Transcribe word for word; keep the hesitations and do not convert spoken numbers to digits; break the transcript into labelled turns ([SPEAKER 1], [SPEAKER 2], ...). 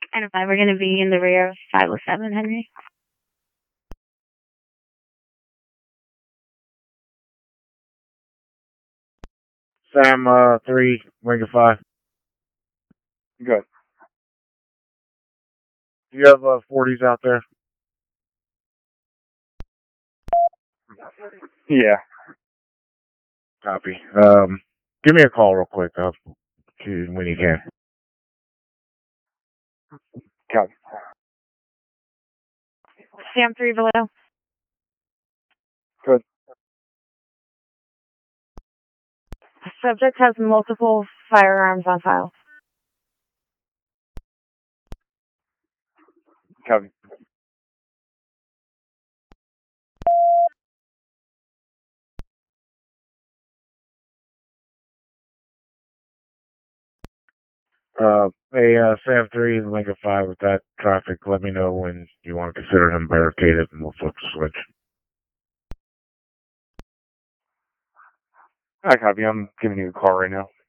[SPEAKER 1] And if I were going to be in the rear of five oh seven, Henry?
[SPEAKER 2] Sam, uh, three, Lincoln five. Good. Do you have, uh, forties out there? Yeah. Copy. Um, give me a call real quick, uh, when you can. Copy.
[SPEAKER 1] Sam three below.
[SPEAKER 2] Good.
[SPEAKER 1] Subject has multiple firearms on file.
[SPEAKER 2] Copy. Uh, hey, uh, Sam three, Lincoln five with that traffic. Let me know when you want to consider him barricaded and we'll flip the switch. I copy. I'm giving you a call right now.